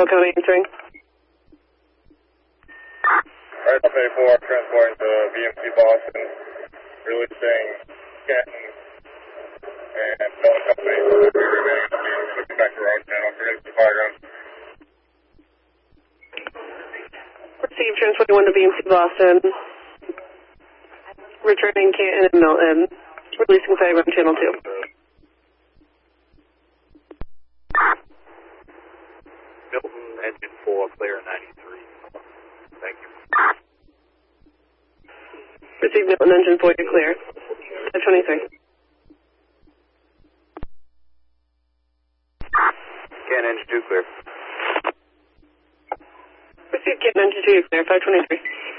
Rockwell County answering. Alright, 24, transporting to VMC Boston, releasing Canton and Phone Company. Looking back to road channel for instant fire gun. Receive transporting 1 to VMC Boston. Returning Canton and Milton. Releasing fire gun channel 2. Milton, engine 4, clear 93. Thank you. Receive Milton, engine 4, you're clear. 523. Canton, engine 2, clear. Receive Canton, engine 2, you're clear. 523.